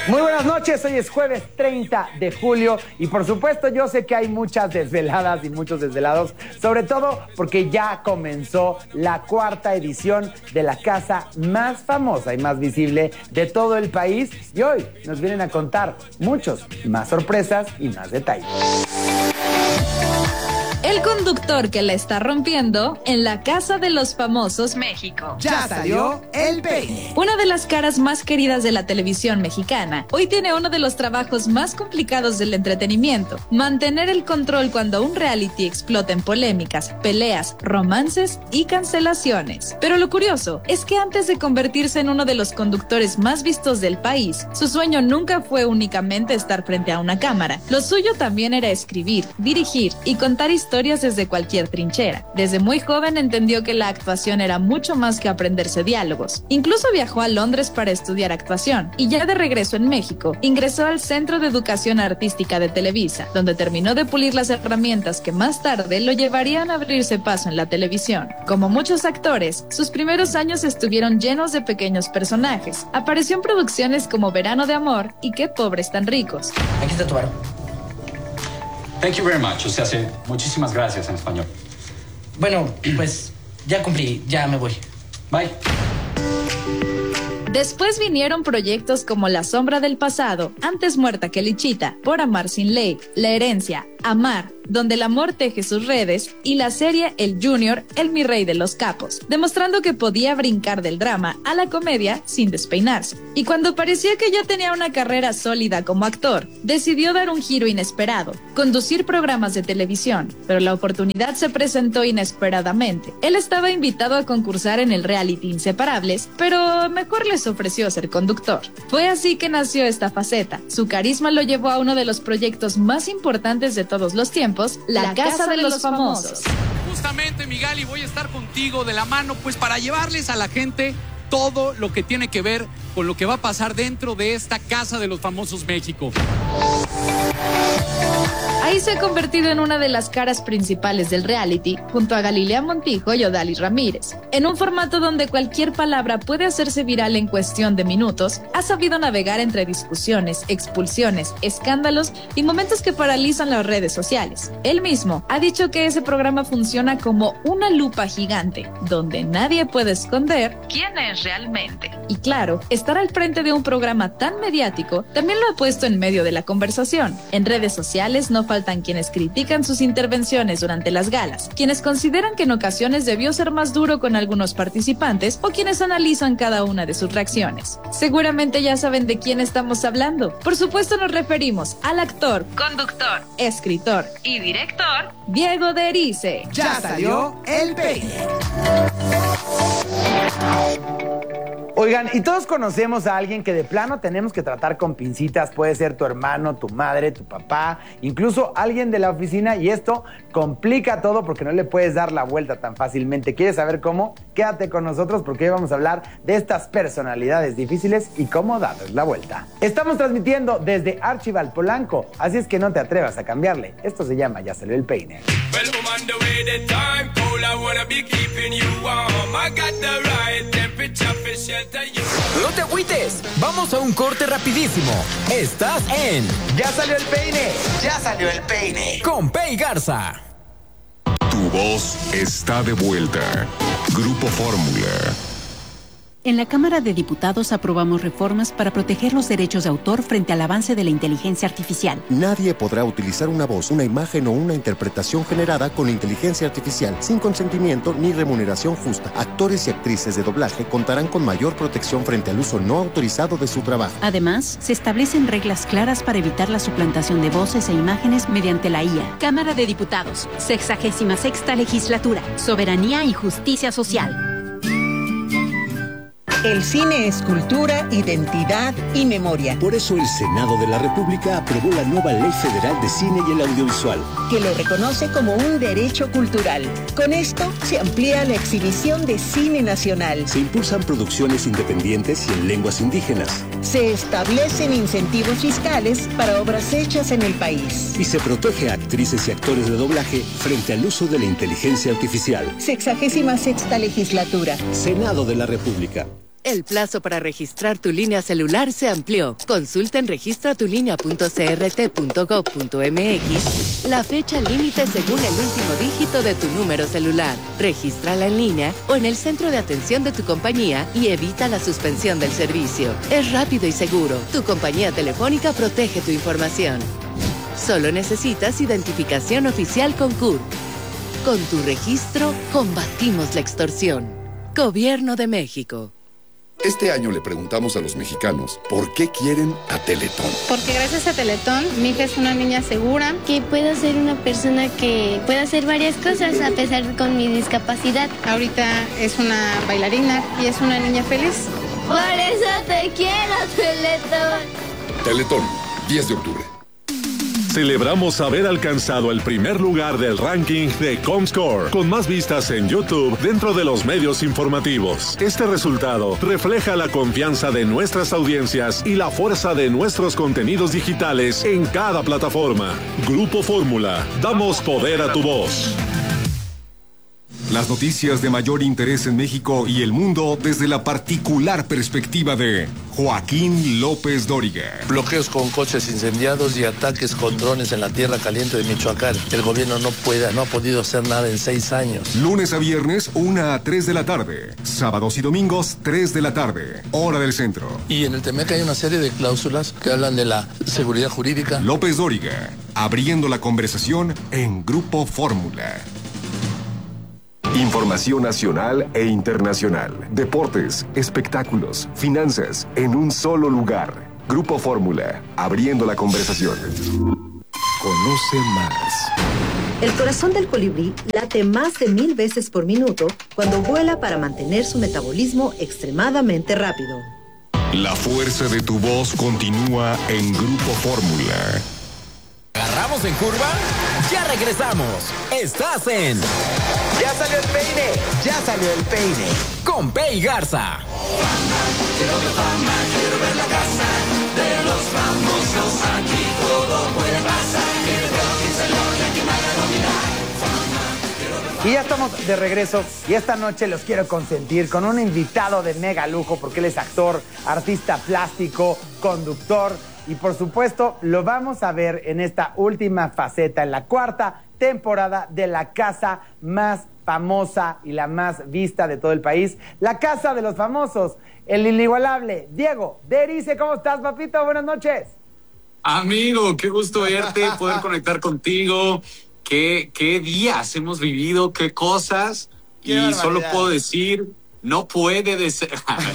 Muy buenas noches, hoy es jueves 30 de julio y por supuesto yo sé que hay muchas desveladas y muchos desvelados, sobre todo porque ya comenzó la cuarta edición de la casa más famosa y más visible de todo el país y hoy nos vienen a contar muchos más sorpresas y más detalles. El conductor que la está rompiendo en la Casa de los Famosos México. Ya salió el peine. Una de las caras más queridas de la televisión mexicana, hoy tiene uno de los trabajos más complicados del entretenimiento: mantener el control cuando un reality explota en polémicas, peleas, romances y cancelaciones. Pero lo curioso es que antes de convertirse en uno de los conductores más vistos del país, su sueño nunca fue únicamente estar frente a una cámara. Lo suyo también era escribir, dirigir y contar historias desde cualquier trinchera. Desde muy joven entendió que la actuación era mucho más que aprenderse diálogos. Incluso viajó a Londres para estudiar actuación y ya de regreso en México, ingresó al Centro de Educación Artística de Televisa, donde terminó de pulir las herramientas que más tarde lo llevarían a abrirse paso en la televisión. Como muchos actores, sus primeros años estuvieron llenos de pequeños personajes. Apareció en producciones como Verano de Amor y Qué pobres tan ricos. Aquí está tu varo. Thank you very much. O sea, muchísimas gracias en español. Bueno, pues ya cumplí, ya me voy. Bye. Después vinieron proyectos como La sombra del pasado, Antes muerta que Lichita, Por amar sin ley, La herencia, Amar, Donde el amor teje sus redes, y la serie El Junior, el mi rey de los capos, demostrando que podía brincar del drama a la comedia sin despeinarse. Y cuando parecía que ya tenía una carrera sólida como actor, decidió dar un giro inesperado, conducir programas de televisión, pero la oportunidad se presentó inesperadamente. Él estaba invitado a concursar en el reality Inseparables, pero mejor les ofreció ser conductor. Fue así que nació esta faceta. Su carisma lo llevó a uno de los proyectos más importantes de todos los tiempos, La Casa de los Famosos. Justamente, Miguel, y voy a estar contigo de la mano, pues para llevarles a la gente todo lo que tiene que ver con lo que va a pasar dentro de esta Casa de los Famosos México. Ahí se ha convertido en una de las caras principales del reality, junto a Galilea Montijo y Odalis Ramírez. En un formato donde cualquier palabra puede hacerse viral en cuestión de minutos, ha sabido navegar entre discusiones, expulsiones, escándalos y momentos que paralizan las redes sociales. Él mismo ha dicho que ese programa funciona como una lupa gigante, donde nadie puede esconder quién es realmente. Y claro, estar al frente de un programa tan mediático también lo ha puesto en medio de la conversación. En redes sociales no faltan quienes critican sus intervenciones durante las galas, quienes consideran que en ocasiones debió ser más duro con algunos participantes o quienes analizan cada una de sus reacciones. Seguramente ya saben de quién estamos hablando. Por supuesto nos referimos al actor, conductor, escritor y director Diego de Erice. Ya salió el peine. Oigan, y todos conocemos a alguien que de plano tenemos que tratar con pincitas. Puede ser tu hermano, tu madre, tu papá, incluso alguien de la oficina, y esto complica todo porque no le puedes dar la vuelta tan fácilmente. ¿Quieres saber cómo? Quédate con nosotros porque hoy vamos a hablar de estas personalidades difíciles y cómo darles la vuelta. Estamos transmitiendo desde Archival Polanco, así es que no te atrevas a cambiarle. Esto se llama Ya salió el peine. No te agüites, vamos a un corte rapidísimo. Estás en Ya salió el peine. Ya salió el peine. Con Pei Garza. Tu voz está de vuelta. Grupo Fórmula. En la Cámara de Diputados aprobamos reformas para proteger los derechos de autor frente al avance de la inteligencia artificial. Nadie podrá utilizar una voz, una imagen o una interpretación generada con inteligencia artificial sin consentimiento ni remuneración justa. Actores y actrices de doblaje contarán con mayor protección frente al uso no autorizado de su trabajo. Además, se establecen reglas claras para evitar la suplantación de voces e imágenes mediante la IA. Cámara de Diputados, 66ª Legislatura, Soberanía y Justicia Social. El cine es cultura, identidad y memoria. Por eso el Senado de la República aprobó la nueva Ley Federal de Cine y el Audiovisual, que lo reconoce como un derecho cultural. Con esto se amplía la exhibición de cine nacional. Se impulsan producciones independientes y en lenguas indígenas. Se establecen incentivos fiscales para obras hechas en el país. Y se protege a actrices y actores de doblaje frente al uso de la inteligencia artificial. 66ª Legislatura. Senado de la República. El plazo para registrar tu línea celular se amplió. Consulta en registratulinea.crt.gov.mx la fecha límite según el último dígito de tu número celular. Regístrala en línea o en el centro de atención de tu compañía y evita la suspensión del servicio. Es rápido y seguro. Tu compañía telefónica protege tu información. Solo necesitas identificación oficial con CURP. Con tu registro, combatimos la extorsión. Gobierno de México. Este año le preguntamos a los mexicanos por qué quieren a Teletón. Porque gracias a Teletón, mi hija es una niña segura. Que puedo ser una persona que pueda hacer varias cosas a pesar con mi discapacidad. Ahorita es una bailarina y es una niña feliz. Por eso te quiero, Teletón. Teletón, 10 de octubre. Celebramos haber alcanzado el primer lugar del ranking de Comscore, con más vistas en YouTube dentro de los medios informativos. Este resultado refleja la confianza de nuestras audiencias y la fuerza de nuestros contenidos digitales en cada plataforma. Grupo Fórmula, damos poder a tu voz. Las noticias de mayor interés en México y el mundo desde la particular perspectiva de Joaquín López Dóriga. Bloqueos con coches incendiados y ataques con drones en la tierra caliente de Michoacán. El gobierno no ha podido hacer nada en 6 años. Lunes a viernes, 1 a 3 de la tarde. Sábados y domingos, 3 de la tarde. Hora del centro. Y en el TEMEC hay una serie de cláusulas que hablan de la seguridad jurídica. López Dóriga, abriendo la conversación en Grupo Fórmula. Información nacional e internacional, deportes, espectáculos, finanzas, en un solo lugar. Grupo Fórmula, abriendo la conversación. Conoce más. El corazón del colibrí late más de 1000 veces por minuto cuando vuela para mantener su metabolismo extremadamente rápido. La fuerza de tu voz continúa en Grupo Fórmula. ¿Agarramos en curva? ¡Ya regresamos! ¡Estás en... ¡Ya salió el peine! ¡Ya salió el peine! Con Pei Garza. Quiero ver fama, quiero ver la casa de los famosos. Aquí todo puede pasar. Quiero ver quién salió y a quién van a dominar. Y ya estamos de regreso y esta noche los quiero consentir con un invitado de mega lujo porque él es actor, artista plástico, conductor y por supuesto lo vamos a ver en esta última faceta, en la 4ª temporada de la casa más famosa y la más vista de todo el país, la Casa de los Famosos, el inigualable Diego de Erice. ¿Cómo estás, papito? Buenas noches. Amigo, qué gusto verte, poder conectar contigo. Qué días hemos vivido, qué cosas. Qué y barbaridad. Solo puedo decir, no puede ser.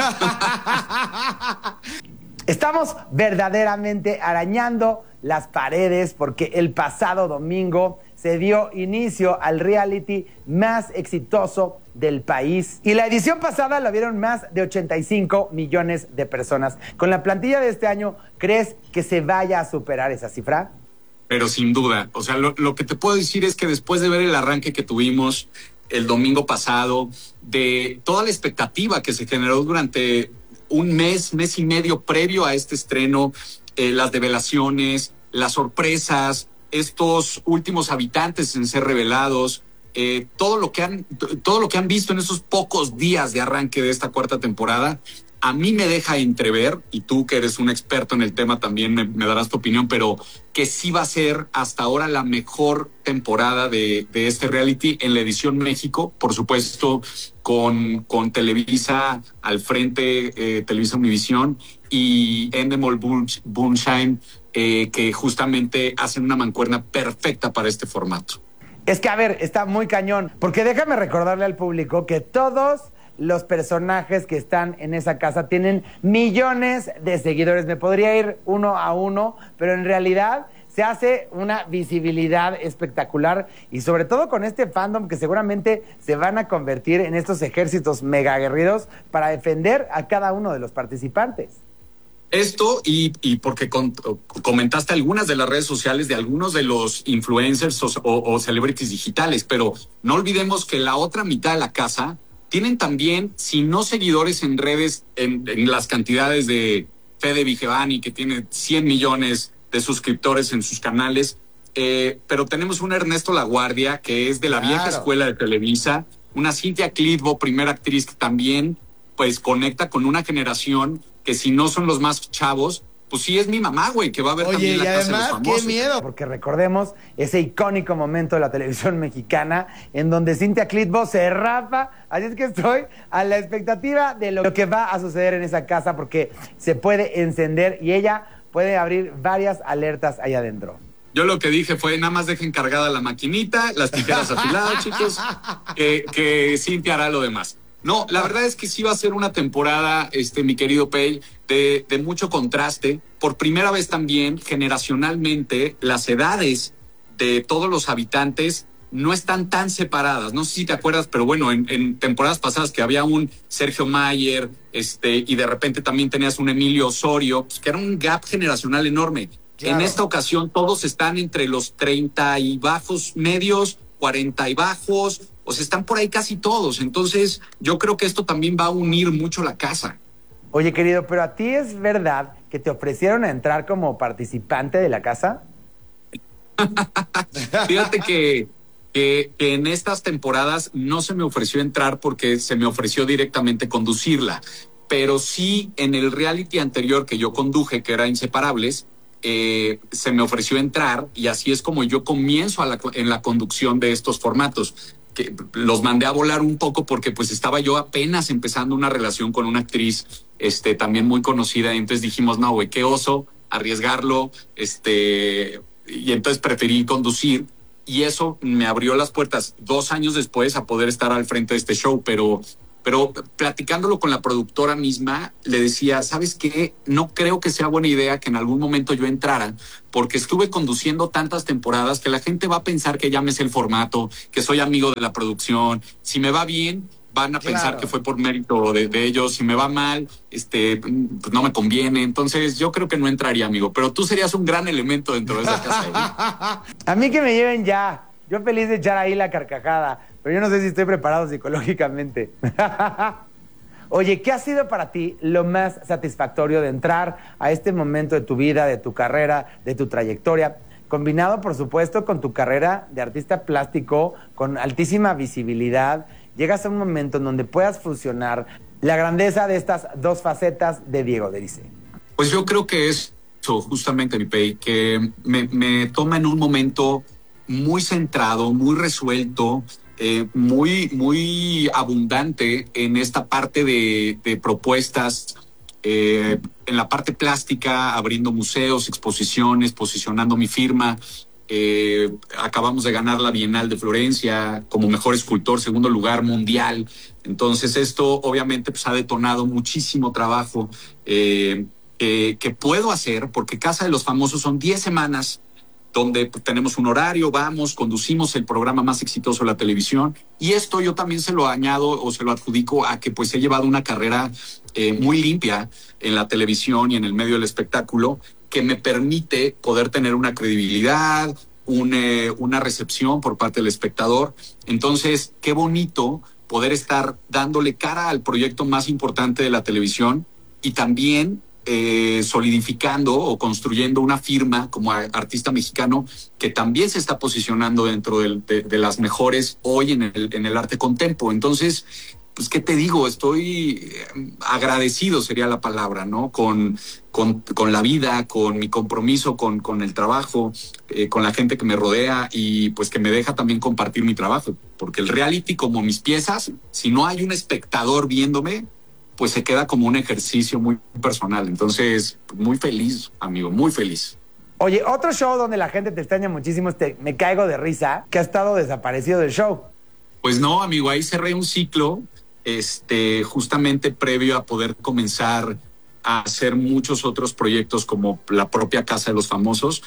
Estamos verdaderamente arañando las paredes porque el pasado domingo se dio inicio al reality más exitoso del país. Y la edición pasada la vieron más de 85 millones de personas. Con la plantilla de este año, ¿crees que se vaya a superar esa cifra? Pero sin duda, o sea, lo que te puedo decir es que después de ver el arranque que tuvimos el domingo pasado, de toda la expectativa que se generó durante un mes y medio previo a este estreno, las develaciones, las sorpresas, estos últimos habitantes en ser revelados, todo lo que han visto en esos pocos días de arranque de esta 4ª temporada, a mí me deja entrever, y tú que eres un experto en el tema también me darás tu opinión, pero que sí va a ser hasta ahora la mejor temporada de este reality en la edición México, por supuesto con Televisa al frente, Televisa Univisión y Endemol Bunshine, que justamente hacen una mancuerna perfecta para este formato. Es que, a ver, está muy cañón, porque déjame recordarle al público que todos los personajes que están en esa casa tienen millones de seguidores. Me podría ir uno a uno, pero en realidad se hace una visibilidad espectacular y sobre todo con este fandom que seguramente se van a convertir en estos ejércitos mega aguerridos para defender a cada uno de los participantes. Esto y porque comentaste algunas de las redes sociales de algunos de los influencers o celebrities digitales, pero no olvidemos que la otra mitad de la casa tienen también, si no seguidores en redes, en las cantidades de Fede Vigevani, que tiene 100 millones de suscriptores en sus canales, pero tenemos un Ernesto Laguardia, que es de la vieja escuela de Televisa, una Cintia Clitbo, primera actriz que también pues conecta con una generación que si no son los más chavos, pues sí es mi mamá, güey, que va a ver también la Casa de los Famosos. ¡Qué miedo! Porque recordemos ese icónico momento de la televisión mexicana en donde Cintia Clitbo se rapa. Así es que estoy a la expectativa de lo que va a suceder en esa casa porque se puede encender y ella puede abrir varias alertas ahí adentro. Yo lo que dije fue, nada más dejen cargada la maquinita, las tijeras afiladas, chicos, que Cintia hará lo demás. No, la verdad es que sí va a ser una temporada, mi querido Pei, de mucho contraste. Por primera vez también, generacionalmente, las edades de todos los habitantes no están tan separadas. No sé si te acuerdas, pero bueno, en temporadas pasadas que había un Sergio Mayer, y de repente también tenías un Emilio Osorio, pues, que era un gap generacional enorme. Claro. En esta ocasión todos están entre los 30 y bajos medios, 40 y bajos, o sea, están por ahí casi todos. Entonces, yo creo que esto también va a unir mucho la casa. Oye, querido, pero ¿a ti es verdad que te ofrecieron a entrar como participante de la casa? Fíjate que en estas temporadas no se me ofreció entrar porque se me ofreció directamente conducirla. Pero sí, en el reality anterior que yo conduje, que era Inseparables, se me ofreció entrar y así es como yo comienzo en la conducción de estos formatos. Que los mandé a volar un poco porque pues estaba yo apenas empezando una relación con una actriz también muy conocida, y entonces dijimos, no, güey, qué oso arriesgarlo, y entonces preferí conducir, y eso me abrió las puertas 2 años después a poder estar al frente de este show, pero platicándolo con la productora misma, le decía, ¿sabes qué? No creo que sea buena idea que en algún momento yo entrara, porque estuve conduciendo tantas temporadas que la gente va a pensar que ya me sé el formato, que soy amigo de la producción. Si me va bien, van a pensar que fue por mérito de ellos. Si me va mal, pues no me conviene. Entonces yo creo que no entraría, amigo. Pero tú serías un gran elemento dentro de esa casa. A mí que me lleven ya. Yo feliz de echar ahí la carcajada. Pero yo no sé si estoy preparado psicológicamente. Oye, ¿qué ha sido para ti lo más satisfactorio de entrar a este momento de tu vida, de tu carrera, de tu trayectoria? Combinado, por supuesto, con tu carrera de artista plástico, con altísima visibilidad, llegas a un momento en donde puedas fusionar la grandeza de estas dos facetas de Diego Derise. Pues yo creo que es eso, justamente, mi Pei, que me toma en un momento muy centrado, muy resuelto, muy abundante en esta parte de propuestas, en la parte plástica, abriendo museos, exposiciones, posicionando mi firma. Acabamos de ganar la Bienal de Florencia como mejor escultor, 2º lugar mundial. Entonces esto obviamente pues, ha detonado muchísimo trabajo que puedo hacer, porque Casa de los Famosos son 10 semanas donde tenemos un horario, conducimos el programa más exitoso de la televisión, y esto yo también se lo añado o se lo adjudico a que pues he llevado una carrera muy limpia en la televisión y en el medio del espectáculo, que me permite poder tener una credibilidad, una recepción por parte del espectador. Entonces, qué bonito poder estar dándole cara al proyecto más importante de la televisión y también solidificando o construyendo una firma como artista mexicano que también se está posicionando dentro de las mejores hoy en el arte contempo. Entonces, pues, ¿qué te digo? Estoy agradecido, sería la palabra, ¿no? Con la vida, con mi compromiso, con el trabajo, con la gente que me rodea y pues que me deja también compartir mi trabajo. Porque el reality, como mis piezas, si no hay un espectador viéndome, pues se queda como un ejercicio muy personal. Entonces, muy feliz, amigo, muy feliz. Oye, otro show donde la gente te extraña muchísimo es Me Caigo de Risa, que ha estado desaparecido del show. Pues no, amigo, ahí cerré un ciclo, justamente previo a poder comenzar a hacer muchos otros proyectos como la propia Casa de los Famosos.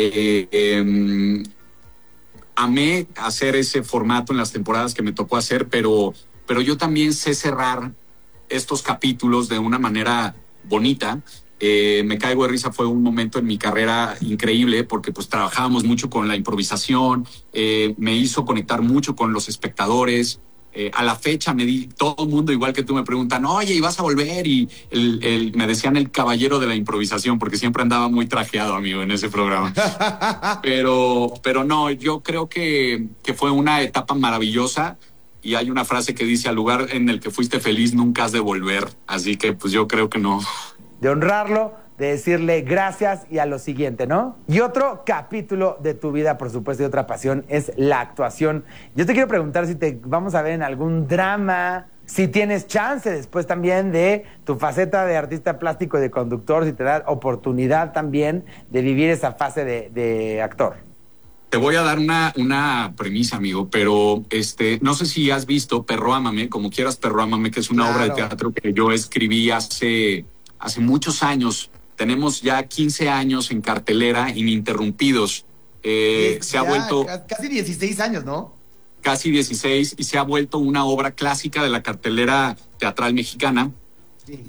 Amé hacer ese formato en las temporadas que me tocó hacer, pero yo también sé cerrar estos capítulos de una manera bonita. Me Caigo de Risa fue un momento en mi carrera increíble porque pues trabajábamos mucho con la improvisación, me hizo conectar mucho con los espectadores. A la fecha todo el mundo, igual que tú, me preguntan, oye, ¿y vas a volver? Y me decían el caballero de la improvisación porque siempre andaba muy trajeado, amigo, en ese programa. pero no, yo creo que fue una etapa maravillosa. y hay una frase que dice: al lugar en el que fuiste feliz nunca has de volver. Así que pues yo creo que no. De honrarlo, de decirle gracias y a lo siguiente, ¿no? Y otro capítulo de tu vida, por supuesto, y otra pasión es la actuación. Yo te quiero preguntar si te vamos a ver en algún drama, si tienes chance después también de tu faceta de artista plástico y de conductor, si te da oportunidad también de vivir esa fase de actor. Te voy a dar una premisa, amigo, pero no sé si has visto Perro Ámame, como quieras Perro Ámame, que es una obra de teatro que yo escribí hace muchos años. Tenemos ya 15 años en cartelera, ininterrumpidos. Se ha vuelto... Casi 16 años, ¿no? Casi 16, y se ha vuelto una obra clásica de la cartelera teatral mexicana. Sí.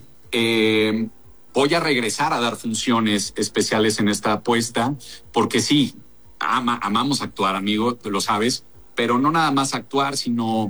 Voy a regresar a dar funciones especiales en esta apuesta, porque sí, amamos actuar, amigo, lo sabes, pero no nada más actuar, sino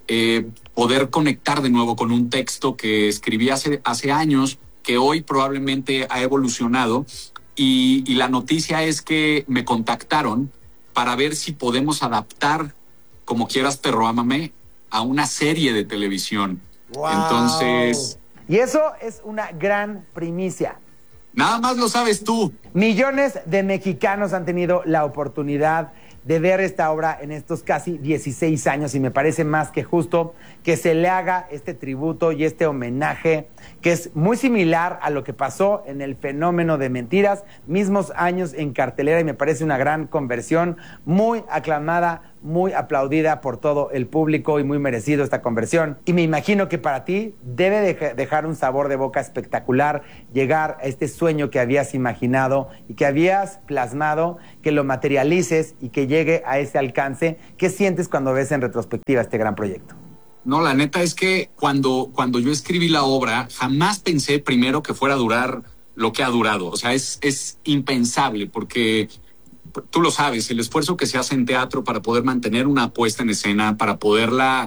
poder conectar de nuevo con un texto que escribí hace años, que hoy probablemente ha evolucionado, y la noticia es que me contactaron para ver si podemos adaptar Como quieras Perro Ámame a una serie de televisión. Wow. Entonces... Y eso es una gran primicia. Nada más lo sabes tú. Millones de mexicanos han tenido la oportunidad de ver esta obra en estos casi 16 años y me parece más que justo que se le haga este tributo y este homenaje, que es muy similar a lo que pasó en El Fenómeno de Mentiras, mismos años en cartelera, y me parece una gran conversión, muy aclamada, muy aplaudida por todo el público y muy merecido esta conversión. Y me imagino que para ti debe dejar un sabor de boca espectacular llegar a este sueño que habías imaginado y que habías plasmado, que lo materialices y que llegue a ese alcance. ¿Qué sientes cuando ves en retrospectiva este gran proyecto? No, la neta es que cuando yo escribí la obra, jamás pensé primero que fuera a durar lo que ha durado. O sea, es impensable, porque tú lo sabes, el esfuerzo que se hace en teatro para poder mantener una puesta en escena, para poderla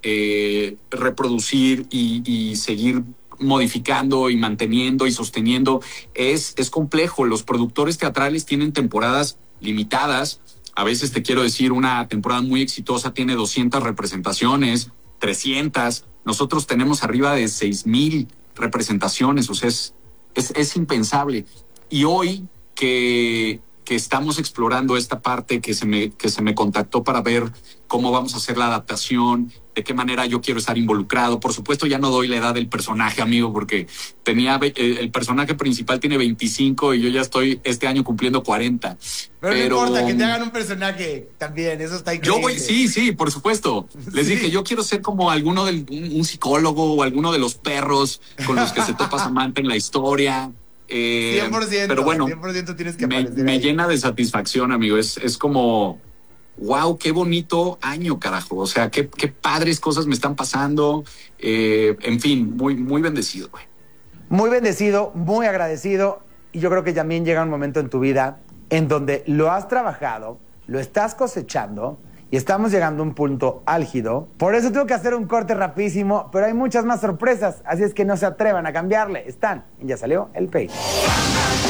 reproducir y seguir modificando y manteniendo y sosteniendo, es complejo. Los productores teatrales tienen temporadas limitadas. A veces, te quiero decir, una temporada muy exitosa tiene 200 representaciones, 300. Nosotros tenemos arriba de 6,000 representaciones. O sea, es impensable. Y hoy que estamos explorando esta parte, que se me contactó para ver cómo vamos a hacer la adaptación, de qué manera yo quiero estar involucrado. Por supuesto, ya no doy la edad del personaje, amigo, porque el personaje principal tiene 25 y yo ya estoy este año cumpliendo 40. Pero no importa, que te hagan un personaje también, eso está increíble. Sí, por supuesto. Les dije, yo quiero ser como alguno un psicólogo o alguno de los perros con los que se topa Samantha en la historia. 100%, pero bueno, 100% tienes que aparecer me ahí. llena de satisfacción, amigo. Es como, wow, qué bonito año, carajo. O sea, qué padres cosas me están pasando. En fin, muy, muy bendecido, güey. Muy bendecido, muy agradecido, y yo creo que también llega un momento en tu vida en donde lo has trabajado, lo estás cosechando, y estamos llegando a un punto álgido. Por eso tengo que hacer un corte rapidísimo, pero hay muchas más sorpresas, así es que no se atrevan a cambiarle. Están en Ya Salió el Peine.